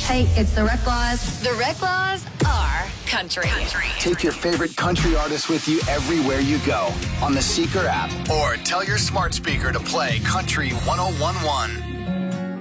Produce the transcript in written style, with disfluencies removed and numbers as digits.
Hey, it's the Rec Laws. The Rec Laws are country. Take your favorite country artists with you everywhere you go on the Seeker app or tell your smart speaker to play Country 1011.